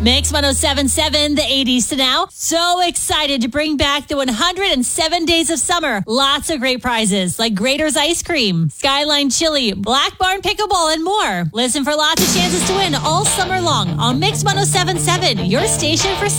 Mix 107.7, the 80s to now. So excited to bring back the 107 Days of Summer. Lots of great prizes like Grater's Ice Cream, Skyline Chili, Black Barn Pickleball, and more. Listen for lots of chances to win all summer long on Mix 107.7, your station for